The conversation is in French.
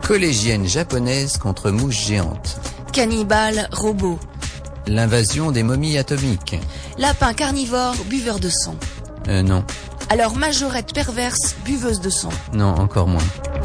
Collégienne japonaise contre mouche géante. Cannibale robot. L'invasion des momies atomiques. Lapin carnivore buveur de sang. Non. Alors majorette perverse buveuse de sang. Non, encore moins.